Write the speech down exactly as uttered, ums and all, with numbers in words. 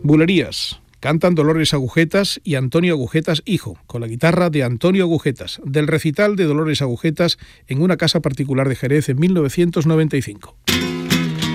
Bulerías. Cantan Dolores Agujetas y Antonio Agujetas hijo, con la guitarra de Antonio Agujetas, del recital de Dolores Agujetas en una casa particular de Jerez en mil novecientos noventa y cinco.